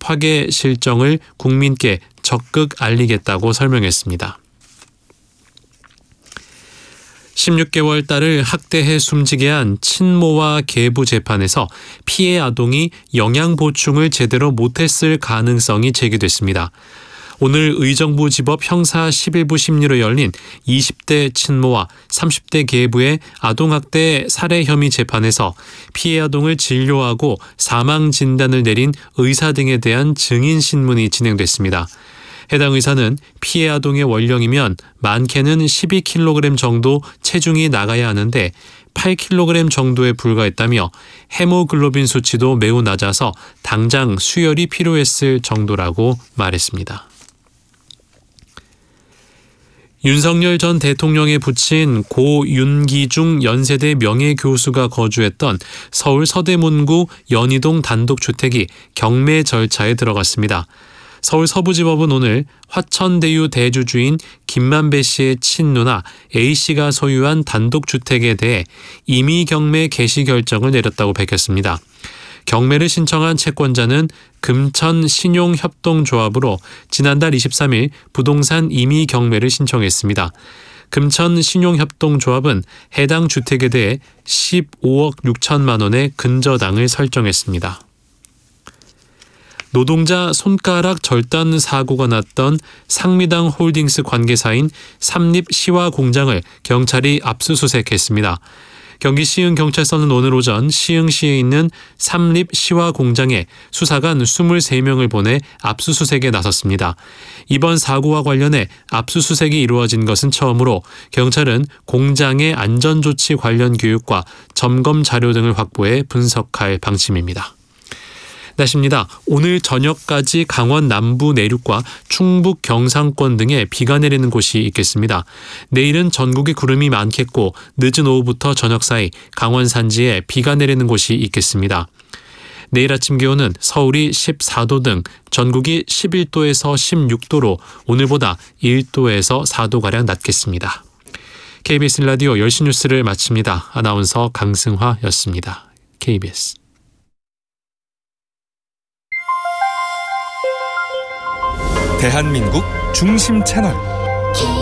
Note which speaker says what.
Speaker 1: 화계 실정을 국민께 적극 알리겠다고 설명했습니다. 16개월 딸을 학대해 숨지게 한 친모와 계부 재판에서 피해 아동이 영양 보충을 제대로 못했을 가능성이 제기됐습니다. 오늘 의정부지법 형사 11부 심리로 열린 20대 친모와 30대 계부의 아동학대 살해 혐의 재판에서 피해 아동을 진료하고 사망 진단을 내린 의사 등에 대한 증인 신문이 진행됐습니다. 해당 의사는 피해 아동의 원령이면 많게는 12kg 정도 체중이 나가야 하는데 8kg 정도에 불과했다며 헤모글로빈 수치도 매우 낮아서 당장 수혈이 필요했을 정도라고 말했습니다. 윤석열 전 대통령의 부친 고 윤기중 연세대 명예교수가 거주했던 서울 서대문구 연희동 단독주택이 경매 절차에 들어갔습니다. 서울 서부지법은 오늘 화천대유 대주주인 김만배 씨의 친누나 A씨가 소유한 단독주택에 대해 임의 경매 개시 결정을 내렸다고 밝혔습니다. 경매를 신청한 채권자는 금천신용협동조합으로 지난달 23일 부동산 임의 경매를 신청했습니다. 금천신용협동조합은 해당 주택에 대해 15억 6천만 원의 근저당을 설정했습니다. 노동자 손가락 절단 사고가 났던 상미당 홀딩스 관계사인 삼립시화공장을 경찰이 압수수색했습니다. 경기 시흥경찰서는 오늘 오전 시흥시에 있는 삼립시화공장에 수사관 23명을 보내 압수수색에 나섰습니다. 이번 사고와 관련해 압수수색이 이루어진 것은 처음으로 경찰은 공장의 안전조치 관련 교육과 점검 자료 등을 확보해 분석할 방침입니다. 날씨입니다. 오늘 저녁까지 강원 남부 내륙과 충북 경상권 등에 비가 내리는 곳이 있겠습니다. 내일은 전국에 구름이 많겠고 늦은 오후부터 저녁 사이 강원 산지에 비가 내리는 곳이 있겠습니다. 내일 아침 기온은 서울이 14도 등 전국이 11도에서 16도로 오늘보다 1도에서 4도가량 낮겠습니다. KBS 라디오 10시 뉴스를 마칩니다. 아나운서 강승화였습니다. KBS
Speaker 2: 대한민국 중심 채널